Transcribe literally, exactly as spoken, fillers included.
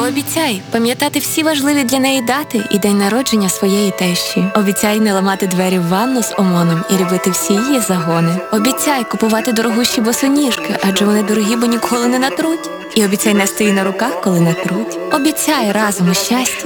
Пообіцяй пам'ятати всі важливі для неї дати і день народження своєї тещі. Обіцяй не ламати двері в ванну з омоном і любити всі її загони. Обіцяй купувати дорогущі босоніжки, адже вони дорогі, бо ніколи не натруть. І обіцяй нести її на руках, коли натруть. Обіцяй разом у щасті